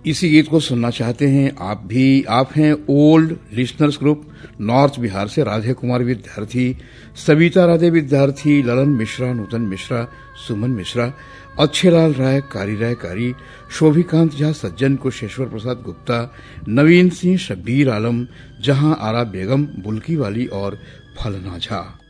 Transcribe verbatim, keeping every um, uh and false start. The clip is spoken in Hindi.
इसी गीत को सुनना चाहते हैं आप भी। आप हैं old listeners group north Bihar से राधे कुमार विद्यार्थी, सविता राधे विद्यार्थी, ललन मिश्रा, नूतन मिश्रा, सुमन मिश्रा, अच्छेलाल राय, कारी राय कारी, शोभिकांत झा, सज्जन कुशेश्वर प्रसाद गुप्ता, नवीन सिंह, शब्बीर आलम, जहां आरा बेगम, बुल्की वाली और फलना झा।